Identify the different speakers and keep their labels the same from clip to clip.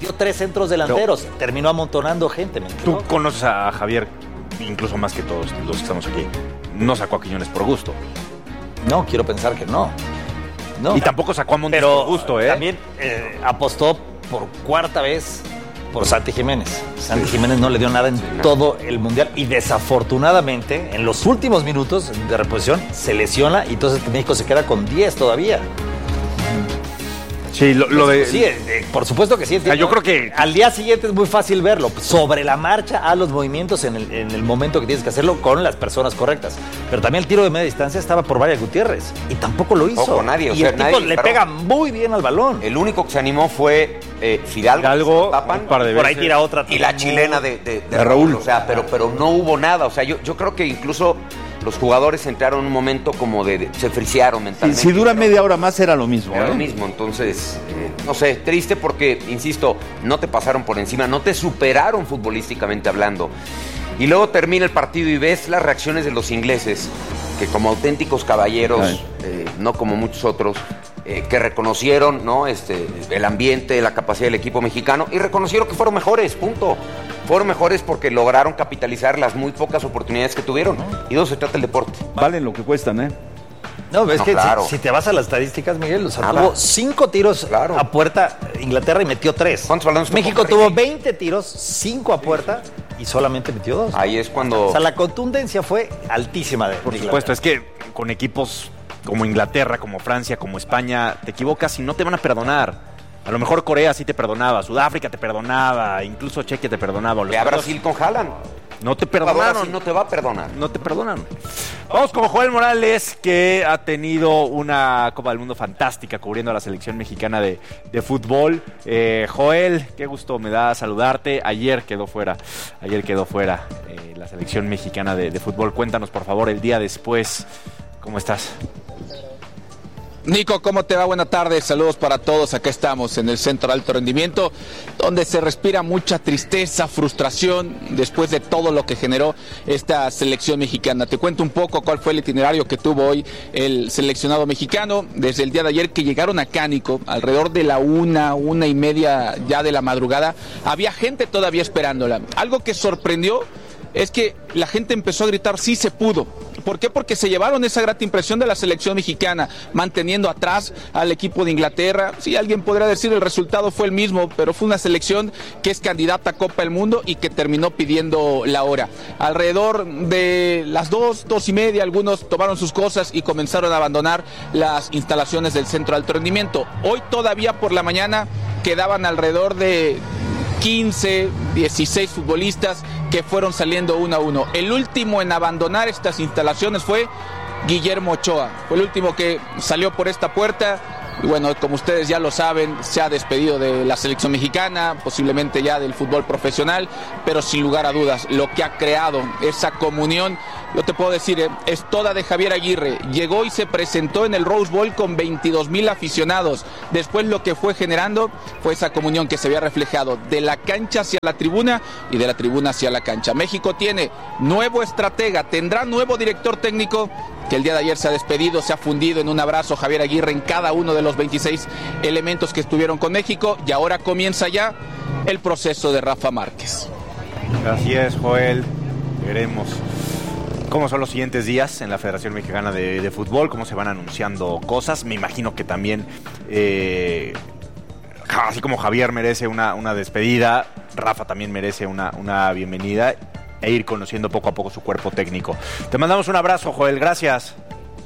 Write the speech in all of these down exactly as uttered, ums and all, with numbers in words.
Speaker 1: dio tres centros delanteros, no. terminó amontonando gente. ¿Me
Speaker 2: Tú conoces a Javier, incluso más que todos los que estamos aquí. No sacó a Quiñones por gusto.
Speaker 1: No, quiero pensar que no. no.
Speaker 2: Y tampoco sacó a Montes
Speaker 1: Pero
Speaker 2: por gusto, ¿eh?
Speaker 1: También eh, apostó por cuarta vez por Santi Jiménez. Santi Jiménez no le dio nada en todo el Mundial y desafortunadamente en los últimos minutos de reposición se lesiona y entonces México se queda con diez todavía.
Speaker 2: Sí, lo, lo de...
Speaker 1: Sí, eh, por supuesto que sí.
Speaker 2: Ah, yo creo que...
Speaker 1: Al día siguiente es muy fácil verlo. Sobre la marcha, a los movimientos en el, en el momento que tienes que hacerlo con las personas correctas. Pero también el tiro de media distancia estaba por Brian Gutiérrez y tampoco lo hizo.
Speaker 3: Tampoco nadie. O
Speaker 1: y
Speaker 3: sea,
Speaker 1: el tipo
Speaker 3: nadie,
Speaker 1: le
Speaker 3: perdón.
Speaker 1: pega muy bien al balón.
Speaker 3: El único que se animó fue eh, Fidalgo.
Speaker 2: Fidalgo,
Speaker 3: Tapan,
Speaker 2: un par de
Speaker 1: por
Speaker 2: veces.
Speaker 1: ahí tira otra.
Speaker 3: Y la chilena de, de, de, de Raúl. O sea, pero, pero no hubo nada. O sea, yo, yo creo que incluso los jugadores entraron en un momento como de... de se frisearon mentalmente.
Speaker 4: Si, si dura media hora más era lo mismo.
Speaker 3: Era
Speaker 4: ¿eh?
Speaker 3: lo mismo, entonces, eh, no sé, triste porque, insisto, no te pasaron por encima, no te superaron futbolísticamente hablando. Y luego termina el partido y ves las reacciones de los ingleses, que como auténticos caballeros, eh, no como muchos otros, eh, que reconocieron, ¿no? este, el ambiente, la capacidad del equipo mexicano y reconocieron que fueron mejores, punto. Fueron mejores porque lograron capitalizar las muy pocas oportunidades que tuvieron. Y de eso se trata el deporte.
Speaker 4: Valen lo que cuestan, ¿eh?
Speaker 1: No, ves
Speaker 3: No,
Speaker 1: que
Speaker 3: claro.
Speaker 1: si, si te vas a las estadísticas, Miguel, o sea,
Speaker 3: Nada.
Speaker 1: tuvo cinco tiros
Speaker 3: Claro.
Speaker 1: a puerta Inglaterra y metió tres.
Speaker 3: ¿Cuántos balones tocó
Speaker 1: México
Speaker 3: Monterrey?
Speaker 1: tuvo veinte tiros, cinco a puerta y solamente metió dos.
Speaker 3: Ahí es cuando...
Speaker 1: O sea, la contundencia fue altísima de,
Speaker 2: Por
Speaker 1: de
Speaker 2: supuesto,
Speaker 1: Inglaterra.
Speaker 2: es que con equipos como Inglaterra, como Francia, como España, te equivocas y no te van a perdonar. A lo mejor Corea sí te perdonaba, Sudáfrica te perdonaba, incluso Chequia te perdonaba.
Speaker 3: Ve a Brasil con Haaland.
Speaker 2: No te
Speaker 3: Ahora
Speaker 2: perdonaron.
Speaker 3: sí no te va a perdonar.
Speaker 2: No te perdonan. Vamos con Joel Morales, que ha tenido una Copa del Mundo fantástica cubriendo a la selección mexicana de, de fútbol. Eh, Joel, qué gusto me da saludarte. Ayer quedó fuera, ayer quedó fuera eh, la selección mexicana de, de fútbol. Cuéntanos, por favor, el día después, ¿cómo estás?
Speaker 5: Nico, ¿cómo te va? Buenas tardes, saludos para todos. Acá estamos en el Centro de Alto Rendimiento, donde se respira mucha tristeza, frustración después de todo lo que generó esta selección mexicana. Te cuento un poco cuál fue el itinerario que tuvo hoy el seleccionado mexicano. Desde el día de ayer que llegaron a Cánico, alrededor de la una, una y media ya de la madrugada, había gente todavía esperándola. Algo que sorprendió es que la gente empezó a gritar, sí se pudo. ¿Por qué? Porque se llevaron esa grata impresión de la selección mexicana, manteniendo atrás al equipo de Inglaterra. Sí, alguien podrá decir el resultado fue el mismo, pero fue una selección que es candidata a Copa del Mundo y que terminó pidiendo la hora. Alrededor de las dos, dos y media, algunos tomaron sus cosas y comenzaron a abandonar las instalaciones del Centro de Alto Rendimiento. Hoy todavía por la mañana quedaban alrededor de quince, dieciséis futbolistas que fueron saliendo uno a uno. El último en abandonar estas instalaciones fue Guillermo Ochoa. Fue el último que salió por esta puerta. Y bueno, como ustedes ya lo saben, se ha despedido de la selección mexicana, posiblemente ya del fútbol profesional, pero sin lugar a dudas, lo que ha creado esa comunión, yo te puedo decir, eh, es toda de Javier Aguirre. Llegó y se presentó en el Rose Bowl con veintidós mil aficionados. Después lo que fue generando fue esa comunión que se había reflejado de la cancha hacia la tribuna y de la tribuna hacia la cancha. México tiene nuevo estratega, tendrá nuevo director técnico, que el día de ayer se ha despedido, se ha fundido en un abrazo Javier Aguirre en cada uno de los veintiséis elementos que estuvieron con México, y ahora comienza ya el proceso de Rafa Márquez.
Speaker 2: Así es, Joel. Veremos cómo son los siguientes días en la Federación Mexicana de, de Fútbol, cómo se van anunciando cosas. Me imagino que también, eh, así como Javier merece una, una despedida, Rafa también merece una, una bienvenida e ir conociendo poco a poco su cuerpo técnico. Te mandamos un abrazo, Joel. Gracias.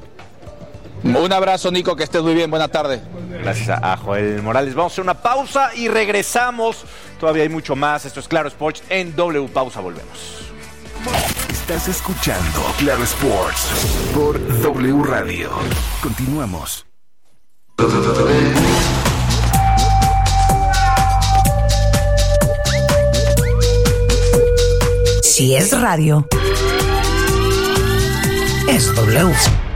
Speaker 5: Un abrazo, Nico, que estés muy bien. Buena tarde.
Speaker 2: Gracias a, a Joel Morales. Vamos a hacer una pausa y regresamos. Todavía hay mucho más. Esto es Claro Sports en W. Pausa, volvemos.
Speaker 6: Estás escuchando Claro Sports por W Radio. Continuamos.
Speaker 7: Si es radio, es W.